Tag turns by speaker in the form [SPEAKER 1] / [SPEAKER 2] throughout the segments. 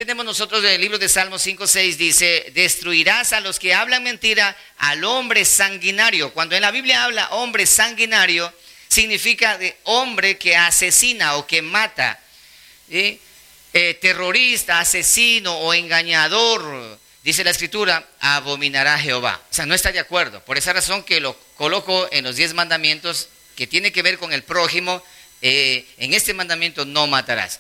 [SPEAKER 1] tenemos nosotros en el libro de Salmos 5:6, dice, destruirás a los que hablan mentira, al hombre sanguinario. Cuando en la Biblia habla hombre sanguinario, significa de hombre que asesina o que mata, ¿sí? Terrorista, asesino o engañador, dice la Escritura, abominará a Jehová. O sea, no está de acuerdo. Por esa razón que lo coloco en los 10 mandamientos que tiene que ver con el prójimo. En este mandamiento no matarás.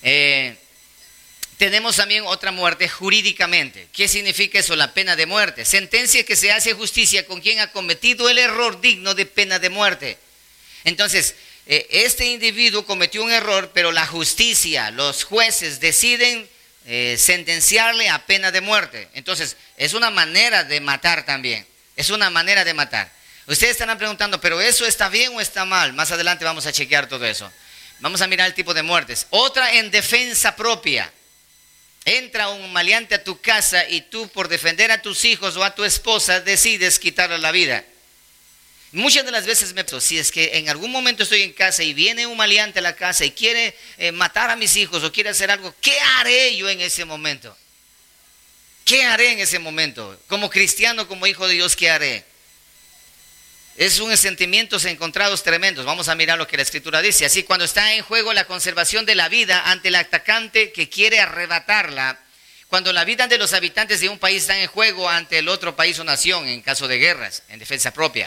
[SPEAKER 1] Tenemos también otra muerte jurídicamente. ¿Qué significa eso? La pena de muerte. Sentencia que se hace justicia con quien ha cometido el error digno de pena de muerte. Entonces, este individuo cometió un error, pero la justicia, los jueces deciden sentenciarle a pena de muerte. Entonces, es una manera de matar también. Es una manera de matar. Ustedes estarán preguntando, ¿pero eso está bien o está mal? Más adelante vamos a chequear todo eso. Vamos a mirar el tipo de muertes. Otra en defensa propia. Entra un maleante a tu casa y tú, por defender a tus hijos o a tu esposa, decides quitarle la vida. Muchas de las veces si es que en algún momento estoy en casa y viene un maleante a la casa y quiere matar a mis hijos o quiere hacer algo, ¿qué haré yo en ese momento? ¿Qué haré en ese momento? Como cristiano, como hijo de Dios, ¿qué haré? Es un sentimientos encontrados tremendos. Vamos a mirar lo que la Escritura dice. Así, cuando está en juego la conservación de la vida ante el atacante que quiere arrebatarla, cuando la vida de los habitantes de un país está en juego ante el otro país o nación, en caso de guerras, en defensa propia.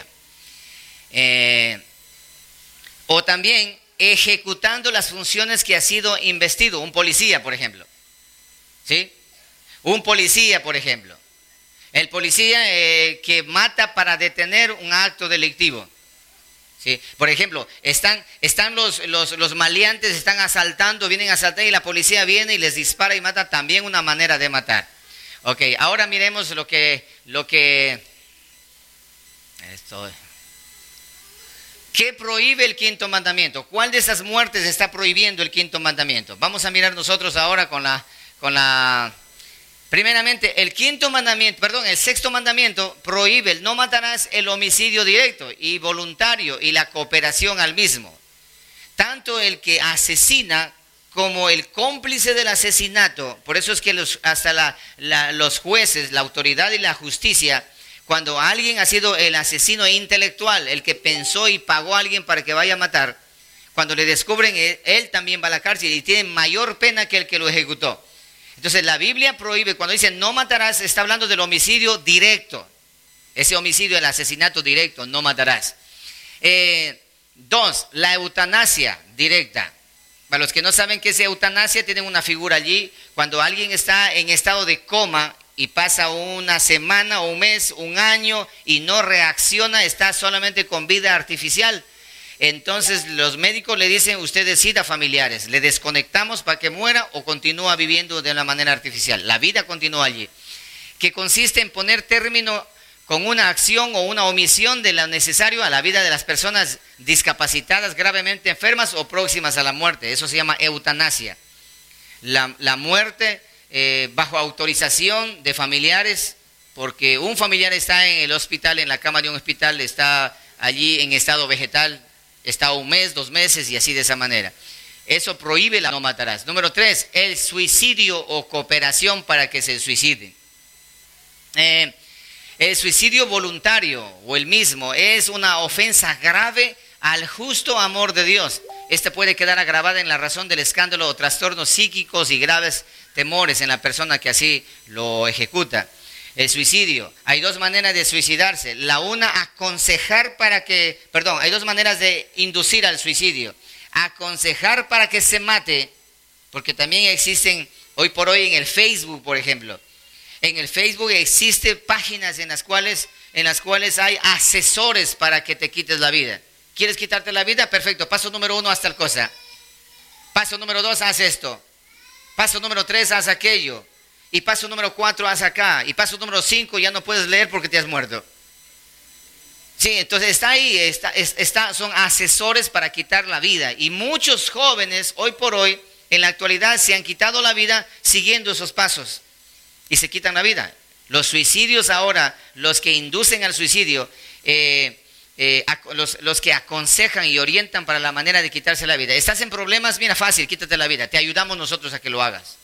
[SPEAKER 1] O también ejecutando las funciones que ha sido investido. Un policía, por ejemplo. ¿Sí? Un policía, por ejemplo. El policía que mata para detener un acto delictivo. ¿Sí? Por ejemplo, están los maleantes, están asaltando, vienen a asaltar y la policía viene y les dispara y mata. También una manera de matar. Ok, ahora miremos lo que ¿qué prohíbe el quinto mandamiento? ¿Cuál de esas muertes está prohibiendo el quinto mandamiento? Vamos a mirar nosotros ahora primeramente, el sexto mandamiento prohíbe el no matarás, el homicidio directo y voluntario y la cooperación al mismo. Tanto el que asesina como el cómplice del asesinato. Por eso es que hasta los jueces, la autoridad y la justicia, cuando alguien ha sido el asesino intelectual, el que pensó y pagó a alguien para que vaya a matar, cuando le descubren, él también va a la cárcel y tiene mayor pena que el que lo ejecutó. Entonces la Biblia prohíbe, cuando dice no matarás, está hablando del homicidio directo. Ese homicidio, el asesinato directo, no matarás. 2, la eutanasia directa. Para los que no saben qué es eutanasia, tienen una figura allí. Cuando alguien está en estado de coma y pasa una semana, un mes, un año y no reacciona, está solamente con vida artificial. Entonces los médicos le dicen, usted decida, familiares, le desconectamos para que muera o continúa viviendo de una manera artificial. La vida continúa allí. Que consiste en poner término con una acción o una omisión de lo necesario a la vida de las personas discapacitadas, gravemente enfermas o próximas a la muerte. Eso se llama eutanasia. La muerte bajo autorización de familiares, porque un familiar está en el hospital, en la cama de un hospital, está allí en estado vegetal, está 1 mes, 2 meses y así de esa manera. Eso prohíbe la no matarás. Número 3, el suicidio o cooperación para que se suiciden. El suicidio voluntario o el mismo es una ofensa grave al justo amor de Dios. Esta puede quedar agravada en la razón del escándalo o trastornos psíquicos y graves temores en la persona que así lo ejecuta. El suicidio. Hay 2 maneras de suicidarse. La una, hay 2 maneras de inducir al suicidio. Aconsejar para que se mate, porque también existen hoy por hoy en el Facebook, por ejemplo. En el Facebook existen páginas en las cuales hay asesores para que te quites la vida. ¿Quieres quitarte la vida? Perfecto. Paso número 1, haz tal cosa. Paso número 2, haz esto. Paso número 3, haz aquello. Y paso número 4, haz acá. Y paso número 5, ya no puedes leer porque te has muerto. Sí, entonces está ahí, son asesores para quitar la vida. Y muchos jóvenes, hoy por hoy, en la actualidad, se han quitado la vida siguiendo esos pasos. Y se quitan la vida. Los suicidios ahora, los que inducen al suicidio, los que aconsejan y orientan para la manera de quitarse la vida. ¿Estás en problemas? Mira, fácil, quítate la vida. Te ayudamos nosotros a que lo hagas.